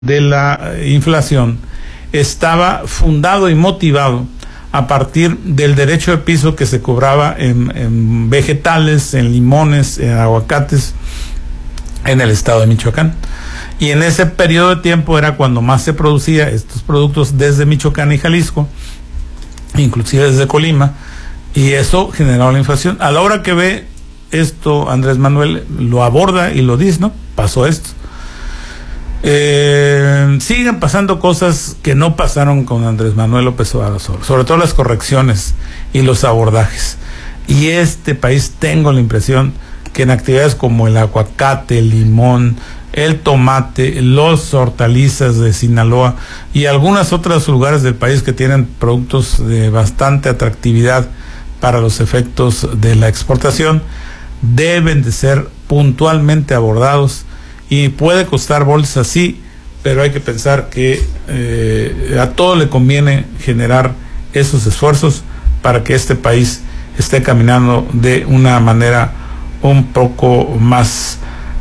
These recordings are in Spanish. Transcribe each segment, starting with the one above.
de la inflación estaba fundado y motivado a partir del derecho de piso que se cobraba en vegetales, en limones, en aguacates en el estado de Michoacán. Y en ese periodo de tiempo era cuando más se producía estos productos desde Michoacán y Jalisco, inclusive desde Colima, y eso generó la inflación. A la hora que ve esto, Andrés Manuel lo aborda y lo dice, ¿no? Pasó esto. Siguen pasando cosas que no pasaron con Andrés Manuel López Obrador, sobre todo las correcciones y los abordajes. Y este país, tengo la impresión que en actividades como el aguacate, el limón, el tomate, los hortalizas de Sinaloa y algunos otros lugares del país que tienen productos de bastante atractividad para los efectos de la exportación, deben de ser puntualmente abordados. Y puede costar bolsas, sí, pero hay que pensar que a todo le conviene generar esos esfuerzos para que este país esté caminando de una manera un poco más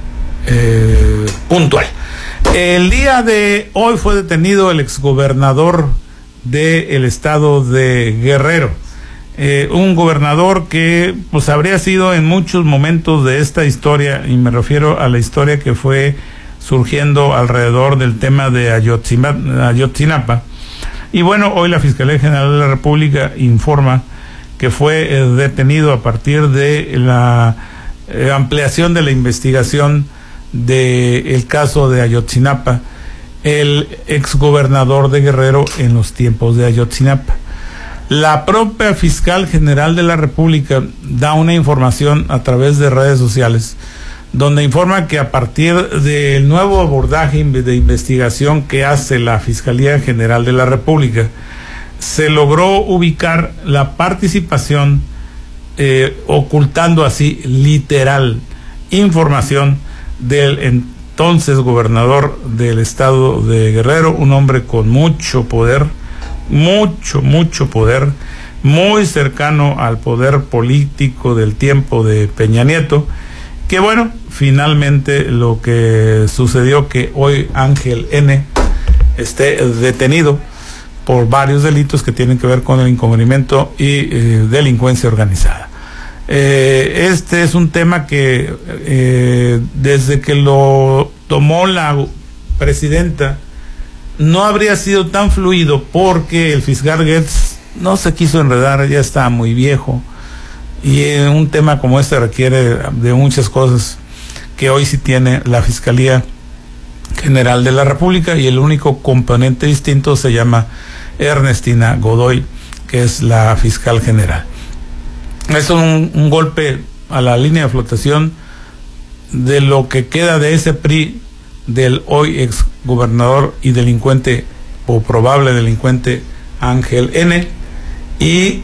puntual. El día de hoy fue detenido el exgobernador del estado de Guerrero. Un gobernador que pues habría sido en muchos momentos de esta historia, y me refiero a la historia que fue surgiendo alrededor del tema de Ayotzinapa. Y bueno, hoy la Fiscalía General de la República informa que fue detenido a partir de la ampliación de la investigación del caso de Ayotzinapa, el exgobernador de Guerrero en los tiempos de Ayotzinapa. La propia Fiscal General de la República da una información a través de redes sociales, donde informa que a partir del nuevo abordaje de investigación que hace la Fiscalía General de la República, se logró ubicar la participación, ocultando así literal información del entonces gobernador del estado de Guerrero, un hombre con mucho poder, mucho poder, muy cercano al poder político del tiempo de Peña Nieto, que bueno, finalmente lo que sucedió que hoy Ángel N. esté detenido por varios delitos que tienen que ver con el encubrimiento y delincuencia organizada. Este es un tema que desde que lo tomó la presidenta no habría sido tan fluido, porque el fiscal Goetz no se quiso enredar, ya está muy viejo, y un tema como este requiere de muchas cosas que hoy sí tiene la Fiscalía General de la República, y el único componente distinto se llama Ernestina Godoy, que es la fiscal general. Es un golpe a la línea de flotación de lo que queda de ese PRI del hoy ex gobernador y delincuente o probable delincuente Ángel N. Y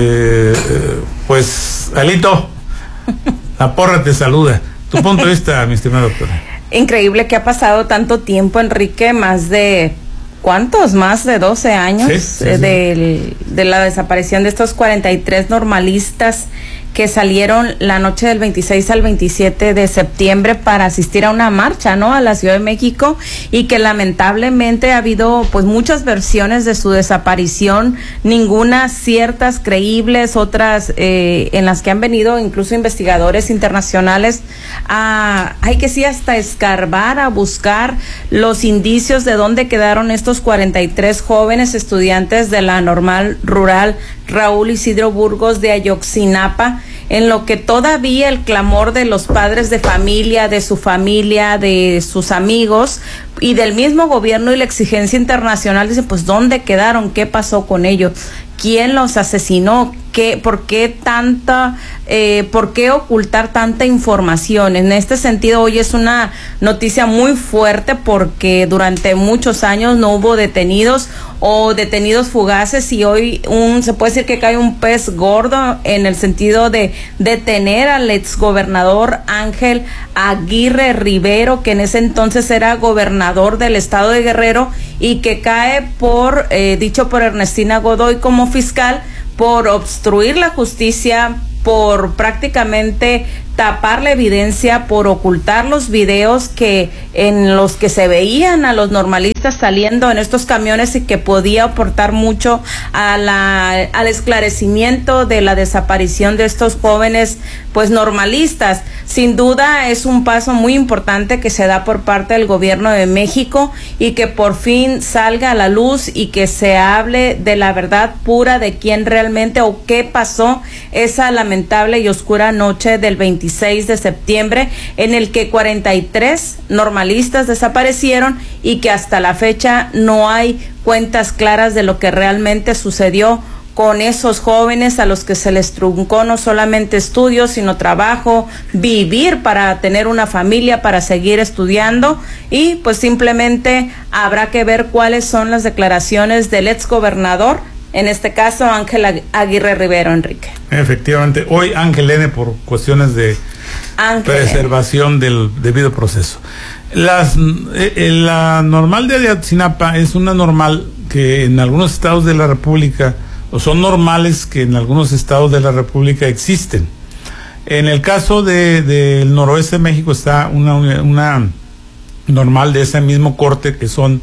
pues Alito, la porra te saluda. Tu punto de vista, mi estimado doctor. Increíble que ha pasado tanto tiempo, Enrique, más de ¿cuántos? Más de 12 años sí. De la desaparición de estos 43 normalistas que salieron la noche del 26 al 27 de septiembre para asistir a una marcha, ¿no?, a la Ciudad de México, y que lamentablemente ha habido pues muchas versiones de su desaparición, ninguna ciertas, creíbles, otras en las que han venido incluso investigadores internacionales hay que sí hasta escarbar, a buscar los indicios de dónde quedaron estos 43 jóvenes estudiantes de la Normal Rural Raúl Isidro Burgos de Ayotzinapa, en lo que todavía el clamor de los padres de familia, de su familia, de sus amigos y del mismo gobierno y la exigencia internacional dice, pues ¿dónde quedaron? ¿Qué pasó con ellos? ¿Quién los asesinó? ¿Por qué ocultar tanta información? En este sentido, hoy es una noticia muy fuerte, porque durante muchos años no hubo detenidos o detenidos fugaces, y hoy se puede decir que cae un pez gordo en el sentido de detener al exgobernador Ángel Aguirre Rivero, que en ese entonces era gobernador del estado de Guerrero, y que cae dicho por Ernestina Godoy como fiscal, por obstruir la justicia, por prácticamente tapar la evidencia, por ocultar los videos que en los que se veían a los normalistas saliendo en estos camiones y que podía aportar mucho al esclarecimiento de la desaparición de estos jóvenes pues normalistas. Sin duda es un paso muy importante que se da por parte del gobierno de México y que por fin salga a la luz y que se hable de la verdad pura de quién realmente o qué pasó esa lamentable y oscura noche del 26 de septiembre en el que 43 normalistas desaparecieron y que hasta la fecha no hay cuentas claras de lo que realmente sucedió con esos jóvenes a los que se les truncó no solamente estudios, sino trabajo, vivir para tener una familia, para seguir estudiando, y pues simplemente habrá que ver cuáles son las declaraciones del exgobernador, en este caso Ángel Aguirre Rivero, Enrique. Efectivamente, hoy Ángel N. por cuestiones de preservación del debido proceso. La normal de Ayotzinapa es una normal que en algunos estados de la República, o son normales que en algunos estados de la República existen. En el caso del noroeste de México está una normal de ese mismo corte, que son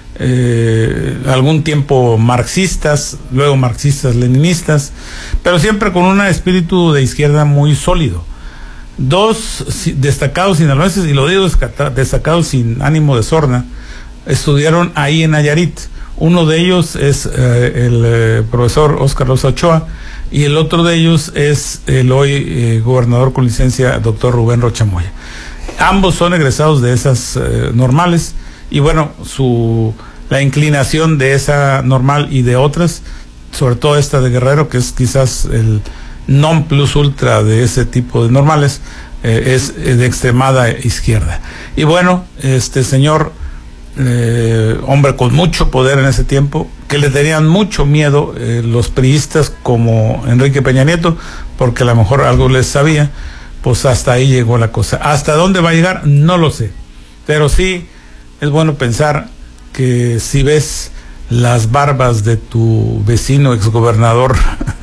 algún tiempo marxistas, luego marxistas-leninistas, pero siempre con un espíritu de izquierda muy sólido. Dos destacados sinaloenses, y lo digo destacados sin ánimo de sorna, estudiaron ahí en Nayarit. Uno de ellos es el profesor Óscar Loza Ochoa, y el otro de ellos es el hoy gobernador con licencia, doctor Rubén Rocha Moya. Ambos son egresados de esas normales, y bueno, la inclinación de esa normal y de otras, sobre todo esta de Guerrero, que es quizás el non plus ultra de ese tipo de normales, es de extremada izquierda. Y bueno, este señor, hombre con mucho poder en ese tiempo, que le tenían mucho miedo los priistas como Enrique Peña Nieto, porque a lo mejor algo les sabía, pues hasta ahí llegó la cosa. ¿Hasta dónde va a llegar? No lo sé, pero sí es bueno pensar que si ves las barbas de tu vecino exgobernador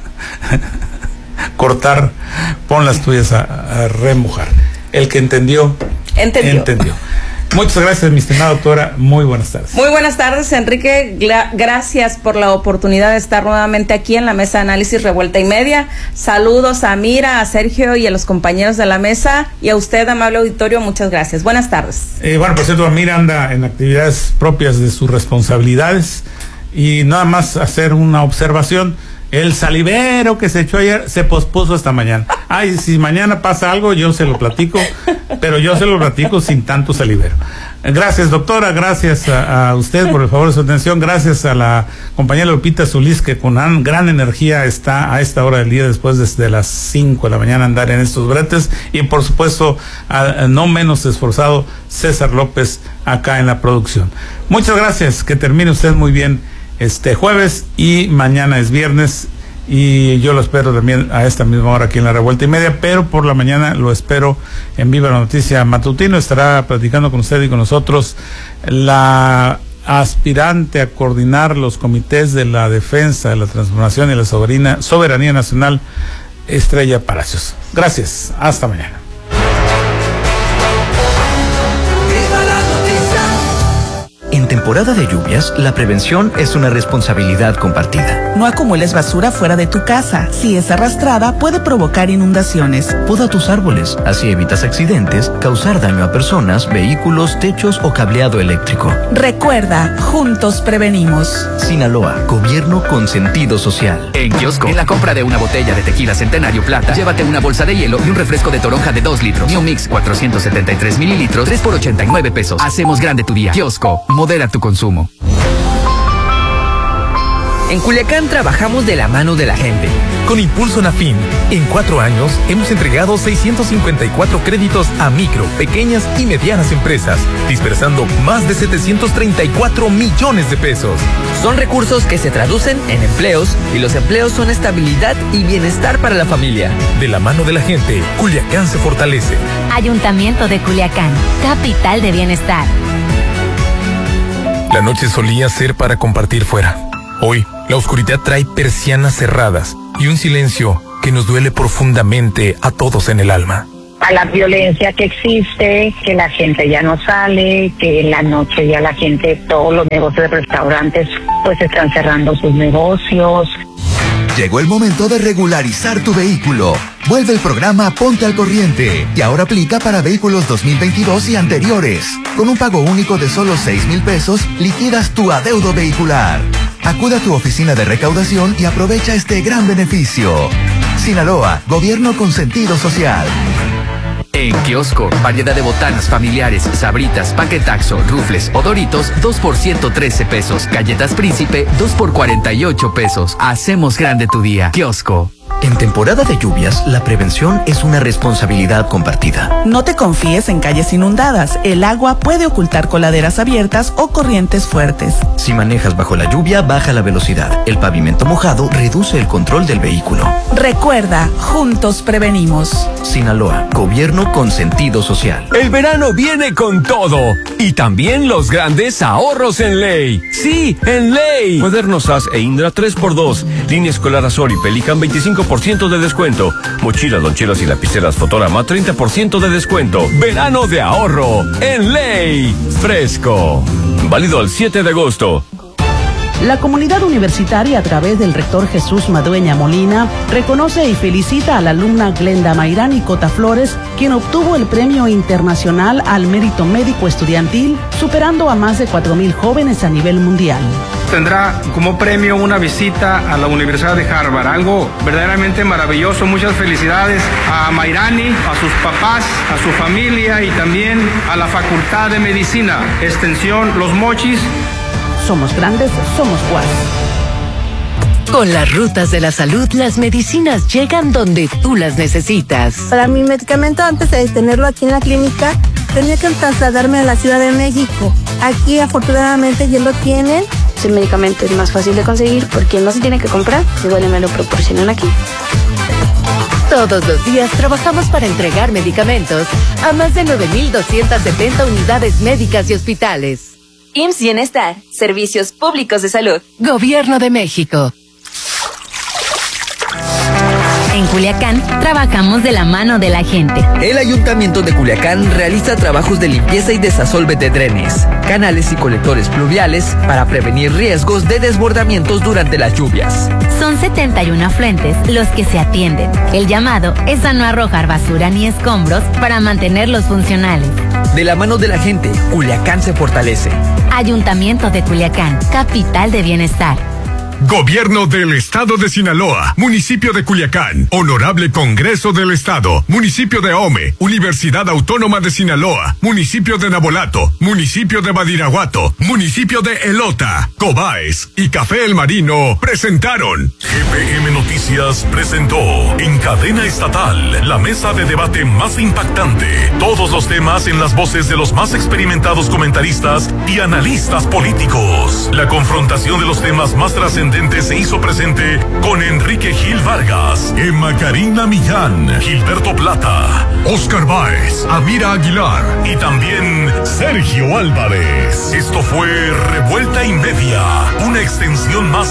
cortar, pon las tuyas a remojar. El que entendió. Muchas gracias, mi estimada doctora. Muy buenas tardes. Muy buenas tardes, Enrique. Gracias por la oportunidad de estar nuevamente aquí en la mesa de análisis Revuelta y Media. Saludos a Mira, a Sergio y a los compañeros de la mesa, y a usted, amable auditorio, muchas gracias. Buenas tardes. Bueno, por cierto, Mira anda en actividades propias de sus responsabilidades, y nada más hacer una observación. El salivero que se echó ayer se pospuso hasta mañana. Ay, si mañana pasa algo, yo se lo platico, pero yo se lo platico sin tanto salivero. Gracias, doctora, gracias a usted por el favor de su atención, gracias a la compañera Lupita Solís, que con gran energía está a esta hora del día, después desde las 5 de la mañana andar en estos bretes, y por supuesto, no menos esforzado, César López, acá en la producción. Muchas gracias, que termine usted muy bien este jueves, y mañana es viernes, y yo lo espero también a esta misma hora aquí en la Revuelta y Media, pero por la mañana lo espero en Viva la Noticia Matutino. Estará platicando con usted y con nosotros la aspirante a coordinar los comités de la defensa, de la transformación y la soberanía nacional, Estrella Palacios. Gracias, hasta mañana. En temporada de lluvias, la prevención es una responsabilidad compartida. No acumules basura fuera de tu casa. Si es arrastrada, puede provocar inundaciones. Poda tus árboles, así evitas accidentes, causar daño a personas, vehículos, techos o cableado eléctrico. Recuerda, juntos prevenimos. Sinaloa, gobierno con sentido social. En Kiosco, en la compra de una botella de tequila Centenario Plata, llévate una bolsa de hielo y un refresco de toronja de 2 litros. New Mix 473 mililitros, 3 por 89 pesos. Hacemos grande tu día. Kiosco, modera tu consumo. En Culiacán trabajamos de la mano de la gente. Con Impulso Nafin, en 4 años hemos entregado 654 créditos a micro, pequeñas y medianas empresas, dispersando más de 734 millones de pesos. Son recursos que se traducen en empleos, y los empleos son estabilidad y bienestar para la familia. De la mano de la gente, Culiacán se fortalece. Ayuntamiento de Culiacán, capital de bienestar. La noche solía ser para compartir fuera. Hoy, la oscuridad trae persianas cerradas y un silencio que nos duele profundamente a todos en el alma. a la violencia que existe, que la gente ya no sale, que en la noche ya la gente, todos los negocios de restaurantes pues están cerrando sus negocios. Llegó el momento de regularizar tu vehículo. Vuelve el programa Ponte al Corriente y ahora aplica para vehículos 2022 y anteriores. Con un pago único de solo 6,000 pesos, liquidas tu adeudo vehicular. Acude a tu oficina de recaudación y aprovecha este gran beneficio. Sinaloa, gobierno con sentido social. En Kiosco, variedad de botanas familiares, sabritas, paquetaxo, rufles o doritos, 2 por 113 pesos. Galletas Príncipe, 2 por 48 pesos. Hacemos grande tu día. Kiosco. En temporada de lluvias, la prevención es una responsabilidad compartida. No te confíes en calles inundadas. El agua puede ocultar coladeras abiertas o corrientes fuertes. Si manejas bajo la lluvia, baja la velocidad. El pavimento mojado reduce el control del vehículo. Recuerda, juntos prevenimos. Sinaloa, gobierno con sentido social. El verano viene con todo. Y también los grandes ahorros en Ley. Sí, en Ley. Cuadernos SAS e Indra 3x2. Línea escolar Azor y Pelican 25% de descuento. Mochilas, loncheras y lapiceras Fotorama 30% de descuento. Verano de ahorro en Ley. Fresco. Válido al 7 de agosto. La comunidad universitaria, a través del rector Jesús Madueña Molina, reconoce y felicita a la alumna Glenda Mayrani Cota Flores, quien obtuvo el Premio Internacional al Mérito Médico Estudiantil, superando a más de 4,000 jóvenes a nivel mundial. Tendrá como premio una visita a la Universidad de Harvard, algo verdaderamente maravilloso. Muchas felicidades a Mayrani, a sus papás, a su familia y también a la Facultad de Medicina, Extensión Los Mochis. Somos grandes, somos UAS. Con las rutas de la salud, las medicinas llegan donde tú las necesitas. Para mi medicamento, antes de tenerlo aquí en la clínica, tenía que trasladarme a la Ciudad de México. Aquí, afortunadamente, ya lo tienen. El medicamento es más fácil de conseguir porque no se tiene que comprar, igual me lo proporcionan aquí. Todos los días trabajamos para entregar medicamentos a más de 9,270 unidades médicas y hospitales. IMSS Bienestar, Servicios Públicos de Salud. Gobierno de México. En Culiacán, trabajamos de la mano de la gente. El Ayuntamiento de Culiacán realiza trabajos de limpieza y desasolve de drenes, canales y colectores pluviales para prevenir riesgos de desbordamientos durante las lluvias. Son 71 afluentes los que se atienden. El llamado es a no arrojar basura ni escombros para mantenerlos funcionales. De la mano de la gente, Culiacán se fortalece. Ayuntamiento de Culiacán, capital de bienestar. Gobierno del Estado de Sinaloa, Municipio de Culiacán, Honorable Congreso del Estado, Municipio de Ahome, Universidad Autónoma de Sinaloa, Municipio de Nabolato, Municipio de Badiraguato, Municipio de Elota, Cobaes y Café El Marino presentaron. GPM Noticias presentó en cadena estatal la mesa de debate más impactante. Todos los temas en las voces de los más experimentados comentaristas y analistas políticos. La confrontación de los temas más trascendentes se hizo presente con Enrique Gil Vargas, Emma Karina Millán, Gilberto Plata, Oscar Báez, Amira Aguilar y también Sergio Álvarez. Esto fue Revuelta y Media, una extensión más